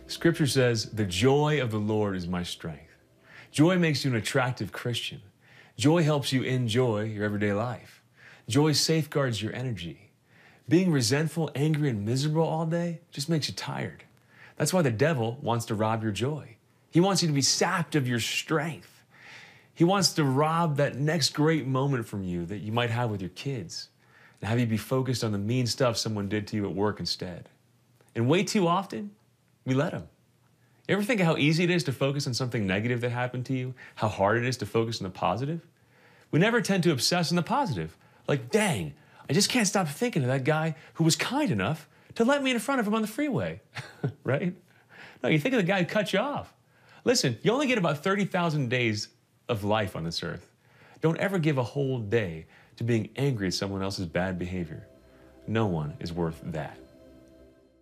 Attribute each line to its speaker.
Speaker 1: Scripture says, the joy of the Lord is my strength. Joy makes you an attractive Christian. Joy helps you enjoy your everyday life. Joy safeguards your energy. Being resentful, angry, and miserable all day just makes you tired. That's why the devil wants to rob your joy. He wants you to be sapped of your strength. He wants to rob that next great moment from you that you might have with your kids and have you be focused on the mean stuff someone did to you at work instead. And way too often, we let him. You ever think of how easy it is to focus on something negative that happened to you? How hard it is to focus on the positive? We never tend to obsess on the positive. Like, dang, I just can't stop thinking of that guy who was kind enough to let me in front of him on the freeway, right? No, you think of the guy who cut you off. Listen, you only get about 30,000 days of life on this earth. Don't ever give a whole day to being angry at someone else's bad behavior. No one is worth that.